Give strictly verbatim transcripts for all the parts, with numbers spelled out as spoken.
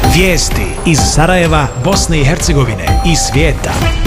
Vijesti iz Sarajeva, Bosne i Hercegovine i svijeta.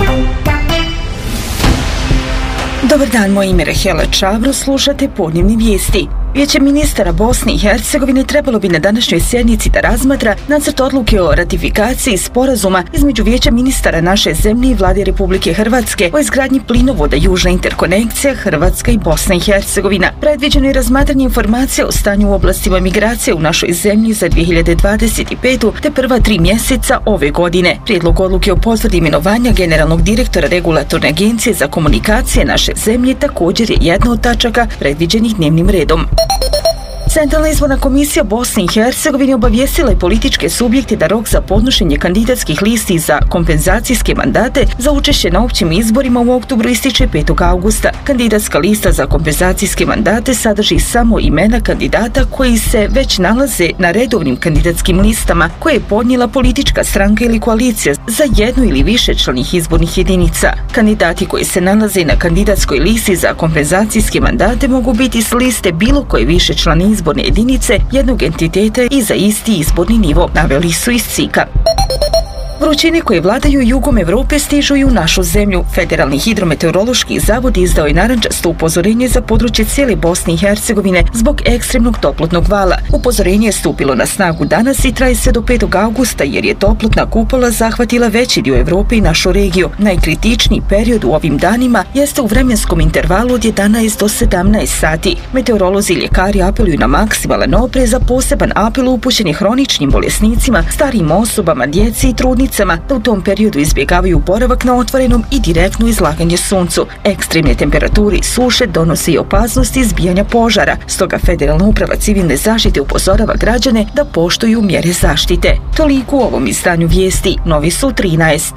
Dobar dan, moje ime je Rahela Čavro, slušate podnevni vijesti. Vijeće ministara Bosne i Hercegovine trebalo bi na današnjoj sjednici da razmatra nacrt odluke o ratifikaciji sporazuma između Vijeća ministara naše zemlje i Vlade Republike Hrvatske o izgradnji plinovoda Južna interkonekcija Hrvatska i Bosna i Hercegovina. Predviđeno je razmatranje informacija o stanju u oblastima migracije u našoj zemlji za dvije hiljade dvadeset petu. te prva tri mjeseca ove godine. Prijedlog odluke o potvrdi imenovanja generalnog direktora Regulatorne agencije za komunikacije naše zemlje također je jedna od tačaka predviđenih dnevnim redom. Centralna izborna komisija Bosne i Hercegovine obavijestila je političke subjekte da rok za podnošenje kandidatskih listi za kompenzacijske mandate za učešće na općim izborima u oktobru ističe petog augusta. Kandidatska lista za kompenzacijske mandate sadrži samo imena kandidata koji se već nalaze na redovnim kandidatskim listama koje je podnijela politička stranka ili koalicija za jednu ili više članih izbornih jedinica. Kandidati koji se nalaze na kandidatskoj listi za kompenzacijske mandate mogu biti s liste bilo koje više člani izborne jedinice jednog entiteta i za isti izborni nivo, naveli su iz C I K-a. Vrućine koje vladaju jugom Evrope stižu i u našu zemlju. Federalni hidrometeorološki zavod izdao je narančasto upozorenje za područje cijele Bosne i Hercegovine zbog ekstremnog toplotnog vala. Upozorenje je stupilo na snagu danas i traje sve do petog augusta jer je toplotna kupola zahvatila veći dio Evrope i našu regiju. Najkritičniji period u ovim danima jeste u vremenskom intervalu od jedanaest do sedamnaest sati. Meteorolozi i ljekari apeluju na maksimalan oprez, a poseban apel upućen je hroničnim bolesnicima, starijim osobama, djeci i trudnicama da u tom periodu izbjegavaju boravak na otvorenom i direktno izlaganje suncu. Ekstremne temperature i suše donose i opasnost izbijanja požara, stoga Federalna uprava civilne zaštite upozorava građane da poštuju mjere zaštite. Toliko u ovom izdanju vijesti. Novi su trinaest.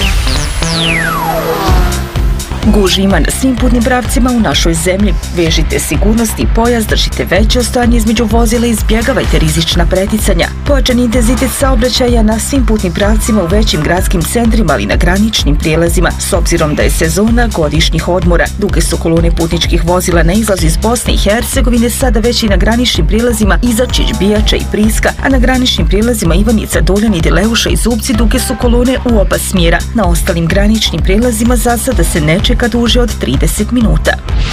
Gužvi ima na svim putnim pravcima u našoj zemlji. Vežite sigurnosni pojas, držite veće ostojanje između vozila i izbjegavajte rizična preticanja. Pojačan intenzitet saobraćaja na svim putnim pravcima u većim gradskim centrima, ali i na graničnim prijelazima, s obzirom da je sezona godišnjih odmora. Duge su kolone putničkih vozila na izlazu iz Bosne i Hercegovine, sada već i na graničnim prijelazima Izačić, Bijača i Priska, a na graničnim prijelazima Ivanica, Doljan, Deleuša i Zubci duge su kolone u oba smjera. Na ostalim graničnim prijelazima za sada se ne čeka duže od trideset minuta.